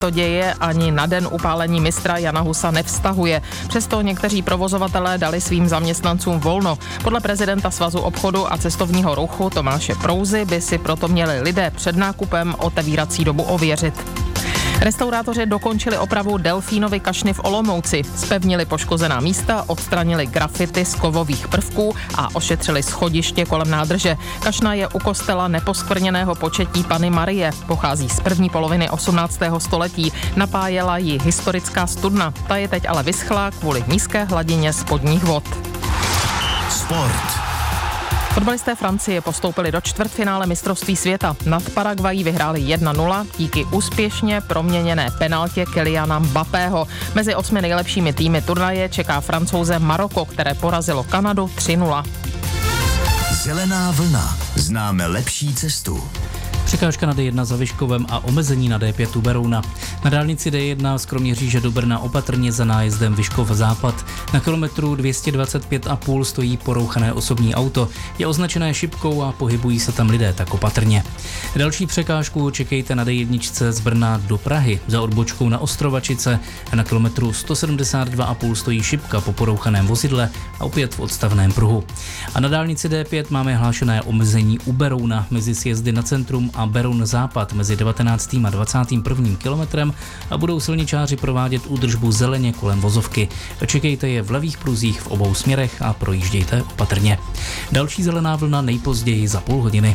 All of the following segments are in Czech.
to děje ani na den upálení mistra Jana Husa nevztahuje. Přesto někteří provozovatelé dali svým zaměstnancům volno. Podle prezidenta Svazu obchodu a cestovního ruchu Tomáše Prouzy by si proto měli lidé před nákupem otevírací dobu ověřit. Restaurátoři dokončili opravu Delfínovy kašny v Olomouci, zpevnili poškozená místa, odstranili grafity z kovových prvků a ošetřili schodiště kolem nádrže. Kašna je u kostela Neposkvrněného početí Panny Marie, pochází z první poloviny 18. století, napájela ji historická studna, ta je teď ale vyschlá kvůli nízké hladině spodních vod. Sport. Fotbalisté Francie postoupili do čtvrtfinále mistrovství světa. Nad Paraguají vyhráli 1-0 díky úspěšně proměněné penaltě Kyliana Mbappého. Mezi 8 nejlepšími týmy turnaje čeká Francouze Maroko, které porazilo Kanadu 3-0. Zelená vlna. Známe lepší cestu. Překážka na D1 za Vyškovem a omezení na D5 u Berouna. Na dálnici D1 z Kroměříže do Brna opatrně za nájezdem Vyškov západ. Na kilometru 225,5 stojí porouchané osobní auto. Je označené šipkou a pohybují se tam lidé tak opatrně. Další překážku čekejte na D1 z Brna do Prahy za odbočkou na Ostrovačice. Na kilometru 172,5 stojí šipka po porouchaném vozidle a opět v odstavném pruhu. A na dálnici D5 máme hlášené omezení u Berouna mezi sjezdy na centrum a Beroun západ mezi 19. a 21. kilometrem a budou silničáři provádět údržbu zeleně kolem vozovky. Čekejte je v levých pruzích v obou směrech a projíždějte opatrně. Další zelená vlna nejpozději za půl hodiny.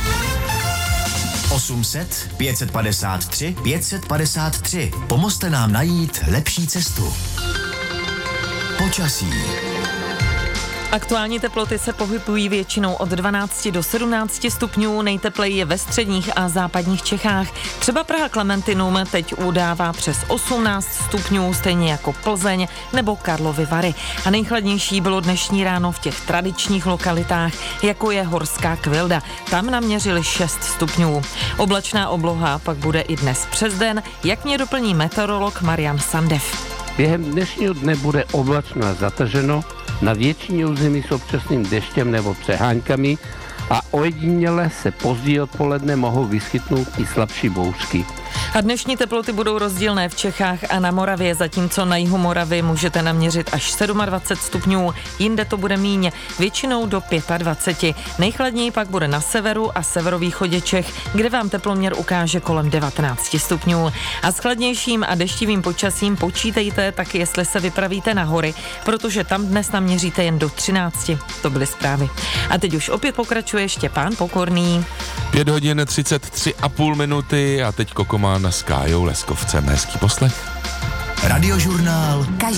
800 553 553. Pomozte nám najít lepší cestu. Počasí. Aktuální teploty se pohybují většinou od 12 do 17 stupňů, nejtepleji je ve středních a západních Čechách. Třeba Praha Klementinum teď udává přes 18 stupňů, stejně jako Plzeň nebo Karlovy Vary. A nejchladnější bylo dnešní ráno v těch tradičních lokalitách, jako je Horská Kvilda. Tam naměřili 6 stupňů. Oblačná obloha pak bude i dnes přes den, jak mě doplní meteorolog Marian Sandev. Během dnešního dne bude oblačno a zataženo, na většině území s občasným deštěm nebo přeháňkami a ojediněle se později odpoledne mohou vyskytnout i slabší bouřky. A dnešní teploty budou rozdílné v Čechách a na Moravě, zatímco na jihu Moravy můžete naměřit až 27 stupňů, jinde to bude míň, většinou do 25. Nejchladněji pak bude na severu a severovýchodě Čech, kde vám teploměr ukáže kolem 19 stupňů. A s chladnějším a deštivým počasím počítejte taky, jestli se vypravíte na hory, protože tam dnes naměříte jen do 13. To byly zprávy. A teď už opět pokračuje Štěpán Pokorný. 5 hodin 33,5 minuty a teď Kokomán s Kájou Leskovcem. Hezký poslech. Radiožurnál.